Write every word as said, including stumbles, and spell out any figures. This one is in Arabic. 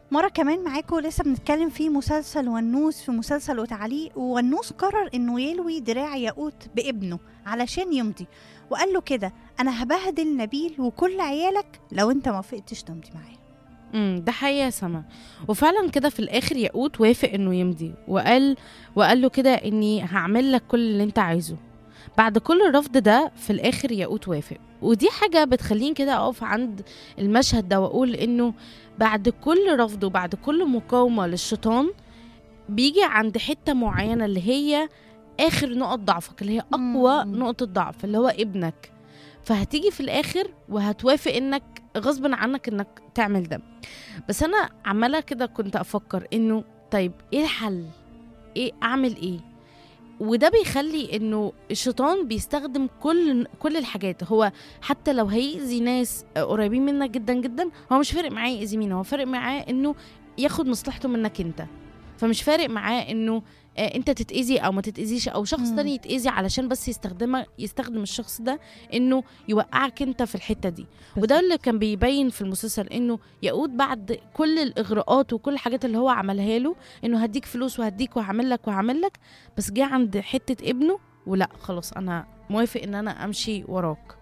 مرة كمان معاكم لسه بنتكلم في مسلسل ونوس، في مسلسل وتعليق، ونوس قرر انه يلوي دراع ياقوت بابنه علشان يمضي، وقال له كده: انا هبهدل نبيل وكل عيالك لو انت ما وافقتش تمضي معايا. امم ده حقيقة سما. وفعلا كده في الآخر ياقوت وافق إنه يمضي، وقال وقال له كده إني هعمل لك كل اللي أنت عايزه. بعد كل الرفض ده في الآخر ياقوت وافق. ودي حاجة بتخليني كده أقف عند المشهد ده وأقول إنه بعد كل رفض وبعد كل مقاومة للشيطان بيجي عند حتة معينة اللي هي آخر نقط ضعفك، اللي هي أقوى مم. نقطة ضعف، اللي هو ابنك. فهتيجي في الآخر وهتوافق إنك غصب عنك إنك تعمل ده. بس أنا عمالة كده كنت أفكر إنه طيب إيه الحل؟ إيه أعمل إيه؟ وده بيخلي إنه الشيطان بيستخدم كل كل الحاجات. هو حتى لو هيأذي ناس قريبين منك جدا جدا، هو مش فارق معاه يأذي مين، هو فارق معاه إنه ياخد مصلحته منك أنت. فمش فارق معاه إنه آه، انت تتأذي او ما تتأذيش، او شخص مم. تاني يتأذي، علشان بس يستخدمه يستخدم الشخص ده انه يوقعك انت في الحتة دي. وده اللي كان بيبين في المسلسل، انه يقود بعد كل الاغراءات وكل الحاجات اللي هو عملها له، انه هديك فلوس وهديك وهعمل لك وهعمل لك، بس جه عند حتة ابنه ولا خلاص انا موافق ان انا امشي وراك.